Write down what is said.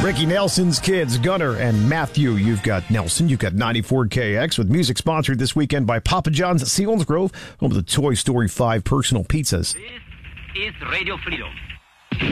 Ricky Nelson's kids, Gunnar and Matthew. You've got Nelson. You've got 94KX with music sponsored this weekend by Papa John's at Selinsgrove, home of the Toy Story 5 personal pizzas. This is Radio Freedom.